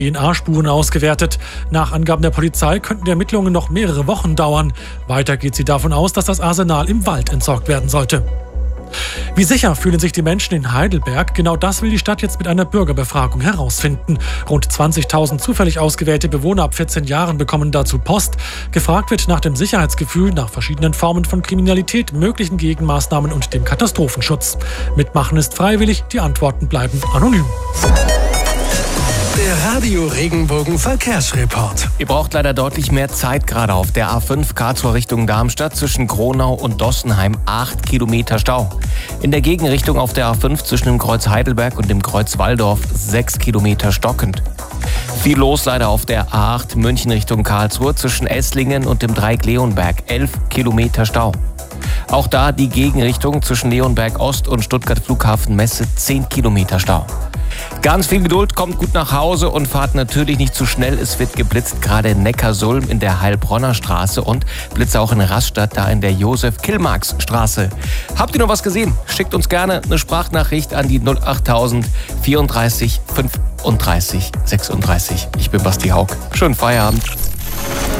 DNA-Spuren ausgewertet. Nach Angaben der Polizei könnten die Ermittlungen noch mehrere Wochen dauern. Weiter geht sie davon aus, dass das Arsenal im Wald entsorgt werden sollte. Wie sicher fühlen sich die Menschen in Heidelberg? Genau das will die Stadt jetzt mit einer Bürgerbefragung herausfinden. Rund 20.000 zufällig ausgewählte Bewohner ab 14 Jahren bekommen dazu Post. Gefragt wird nach dem Sicherheitsgefühl, nach verschiedenen Formen von Kriminalität, möglichen Gegenmaßnahmen und dem Katastrophenschutz. Mitmachen ist freiwillig, die Antworten bleiben anonym. Der Radio Regenbogen Verkehrsreport. Ihr braucht leider deutlich mehr Zeit, gerade auf der A5 Karlsruhe Richtung Darmstadt zwischen Gronau und Dossenheim 8 Kilometer Stau. In der Gegenrichtung auf der A5 zwischen dem Kreuz Heidelberg und dem Kreuz Walldorf 6 Kilometer stockend. Viel los leider auf der A8 München Richtung Karlsruhe zwischen Esslingen und dem Dreieck Leonberg 11 Kilometer Stau. Auch da die Gegenrichtung zwischen Leonberg Ost und Stuttgart Flughafen Messe 10 Kilometer Stau. Ganz viel Geduld, kommt gut nach Hause und fahrt natürlich nicht zu schnell. Es wird geblitzt, gerade in Neckarsulm in der Heilbronner Straße und Blitze auch in Rastatt, da in der Josef-Kilmarks-Straße. Habt ihr noch was gesehen? Schickt uns gerne eine Sprachnachricht an die 08000 34 35 36. Ich bin Basti Haug. Schönen Feierabend.